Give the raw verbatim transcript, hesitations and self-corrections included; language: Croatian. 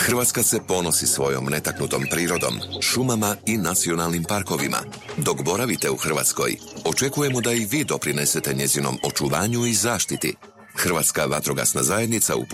Hrvatska se ponosi svojom netaknutom prirodom, šumama i nacionalnim parkovima. Dok boravite u Hrvatskoj, očekujemo da i vi doprinesete njezinom očuvanju i zaštiti. Hrvatska vatrogasna zajednica u